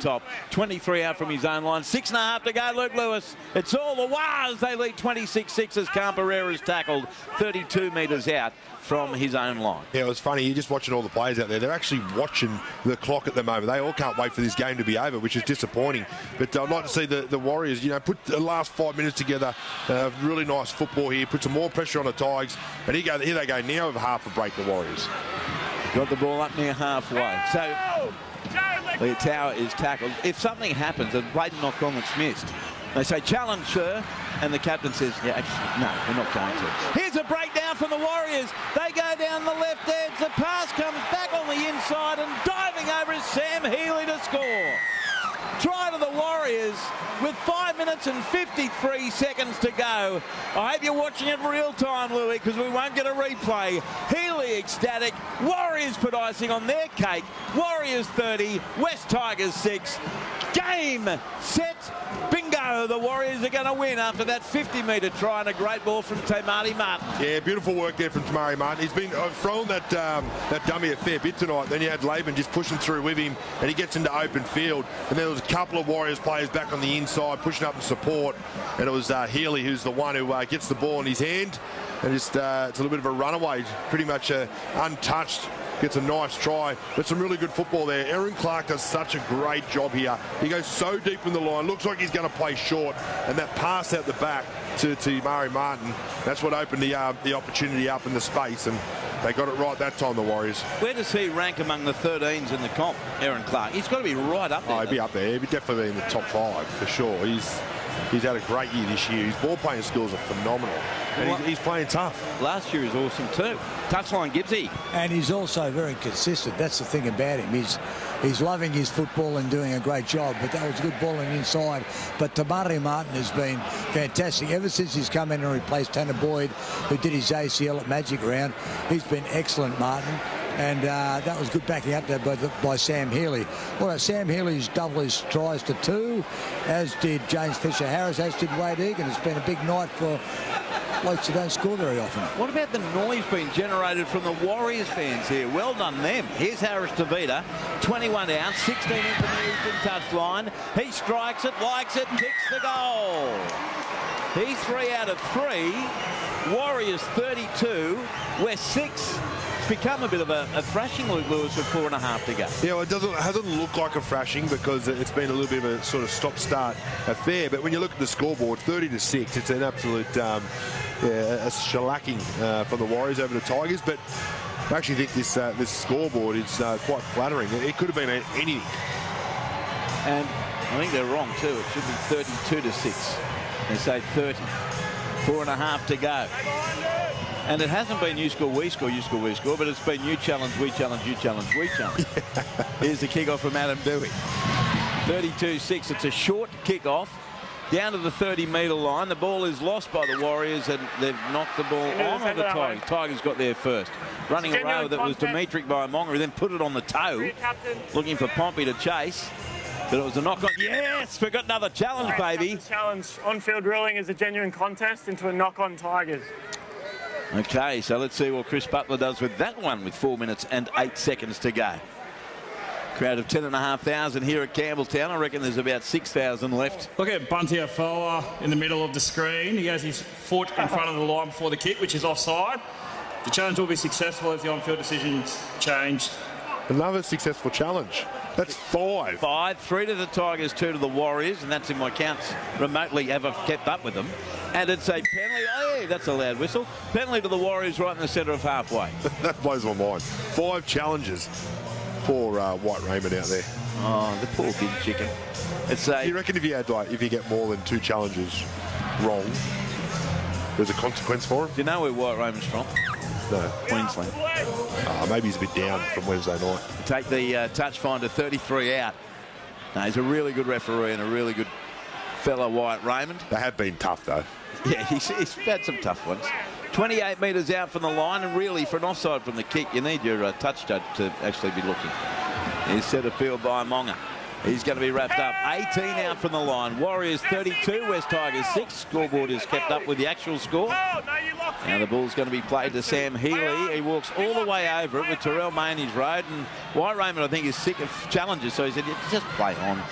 top. 23 out from his own line. 6.5 to go, Luke Lewis. It's all the Wars. They lead 26-6 as Camperera's tackled 32 metres out from his own line. Yeah, it was funny. You're just watching all the players out there. They're actually watching the clock at the moment. They all can't wait for this game to be over, which is disappointing. But I'd like to see the Warriors, put the last 5 minutes together. Really nice football here. Put some more pressure on the Tigers. And here they go now with half a break, the Warriors. Got the ball up near halfway. So the Tower is tackled. If something happens, a blatant knock-on that's missed, they say, challenge, sir. And the captain says, yeah, actually, no, we're not going to. Here's a breakdown from the Warriors. They go down the left edge. The pass comes back on the inside, and diving over is Sam Healy to score. Try to the Warriors with 5 minutes and 53 seconds to go. I hope you're watching it real time, Louis, because we won't get a replay. Healy ecstatic. Warriors put icing on their cake. Warriors 30, West Tigers 6. Game, set, bingo. The Warriors are going to win after that 50-metre try and a great ball from Tamari Martin. Yeah, beautiful work there from Tamari Martin. He's been throwing that dummy a fair bit tonight. Then you had Laban just pushing through with him, and he gets into open field. And there was a couple of Warriors players back on the inside pushing up in support. And it was Healy who's the one who gets the ball in his hand. And just it's a little bit of a runaway, pretty much untouched. Gets a nice try. But some really good football there. Aaron Clark does such a great job here. He goes so deep in the line. Looks like he's going to play short. And that pass out the back to Murray Martin, that's what opened the opportunity up in the space. And they got it right that time, the Warriors. Where does he rank among the 13s in the comp, Aaron Clark? He's got to be right up there. Oh, he'd be up there. He'd be definitely in the top 5 for sure. He's had a great year this year. His ball playing skills are phenomenal. And he's playing tough. Last year is awesome too. Touchline Gibbsy. And he's also very consistent. That's the thing about him. He's loving his football and doing a great job. But that was good balling inside. But Tamari Martin has been fantastic. Ever since he's come in and replaced Tanner Boyd, who did his ACL at Magic Round, he's been excellent, Martin. And that was good backing up there by Sam Healy. Well, Sam Healy's doubled his tries to 2, as did James Fisher-Harris, as did Wade Egan. It's been a big night for blokes who don't score very often. What about the noise being generated from the Warriors fans here? Well done them. Here's Harris Tavita, 21 out, 16 in from the eastern touchline. He strikes it, likes it, kicks the goal. He's 3 out of 3. Warriors 32, West 6. It's become a bit of a thrashing, Luke Lewis, with 4.5 to go. Yeah, well, it hasn't looked like a thrashing because it's been a little bit of a sort of stop-start affair. But when you look at the scoreboard, 30-6, it's an absolute a shellacking for the Warriors over the Tigers. But I actually think this scoreboard is quite flattering. It could have been anything. And I think they're wrong too. It should be 32-6. They say 30. 4.5 to go. And it hasn't been you score, we score, you score, we score, but it's been you challenge, we challenge, you challenge, we challenge. Here's the kickoff from Adam Dewey. 32-6. It's a short kickoff down to the 30-metre line. The ball is lost by the Warriors, and they've knocked the ball on the Tigers. Tigers got there first. Running a row that was Dimitri Biomonga, who then put it on the toe, looking for Pompey to chase. But it was a knock-on. Yes, we got another challenge, baby. Challenge. On-field ruling is a genuine contest into a knock-on Tigers. Okay, so let's see what Chris Butler does with that one with 4 minutes and 8 seconds to go. Crowd of 10,500 here at Campbelltown. I reckon there's about 6,000 left. Look at Bunty Afoa in the middle of the screen. He has his foot in front of the line before the kick, which is offside. The challenge will be successful if the on-field decision's changed. Another successful challenge. That's 5. 5, 3 to the Tigers, 2 to the Warriors, and that's in my counts remotely ever kept up with them. And it's a penalty. Oh, yeah, that's a loud whistle. Penalty to the Warriors right in the centre of halfway. That blows my mind. 5 challenges. Poor White Raymond out there. Oh, the poor big chicken. It's a. You reckon if you had if you get more than 2 challenges wrong, there's a consequence for him? Do you know where White Raymond's from? No. Queensland. Maybe he's a bit down from Wednesday night. Take the touch finder 33 out. No, he's a really good referee and a really good fellow, White Raymond. They have been tough though. Yeah, he's had some tough ones. 28 metres out from the line, and really for an offside from the kick, you need your touch judge to actually be looking. He's set a field by Monga. He's going to be wrapped up. 18 out from the line. Warriors 32, West Tigers 6. Scoreboard is kept up with the actual score. Now the ball's going to be played to Sam Healy. He walks all the way over it with Terrell Maney's road, and White Raymond, I think, is sick of challenges, so he said, just play on.